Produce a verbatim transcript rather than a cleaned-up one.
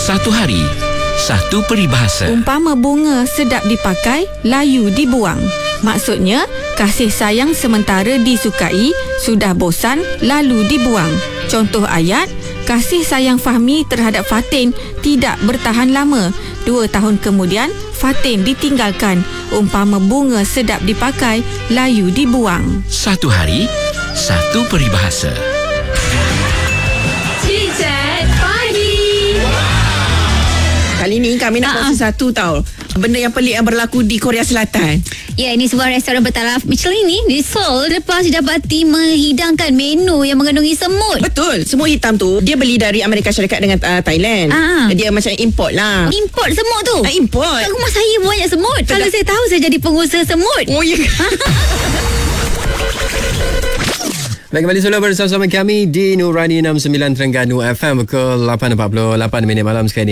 Satu hari, satu peribahasa. Umpama bunga sedap dipakai, layu dibuang. Maksudnya, kasih sayang sementara disukai, sudah bosan lalu dibuang. Contoh ayat, kasih sayang Fahmi terhadap Fatin tidak bertahan lama. Dua tahun kemudian, Fatin ditinggalkan. Umpama bunga sedap dipakai, layu dibuang. Satu hari, satu peribahasa. Kali ni kami nak kongsi satu tau, benda yang pelik yang berlaku di Korea Selatan. Ya, ini sebuah restoran bertaraf Michelin ni di Seoul lepas didapati menghidangkan menu yang mengandungi semut. Betul, semut hitam tu dia beli dari Amerika Syarikat dengan uh, Thailand. Ah. Dia macam import lah. Import semut tu? Ah, import. Kat rumah saya banyak semut. Betul. Kalau saya tahu saya jadi pengusaha semut. Oh ya. Baik, kembali semula bersama kami di Nurani enam puluh sembilan Terengganu F M pukul lapan empat puluh lapan minit malam sekali.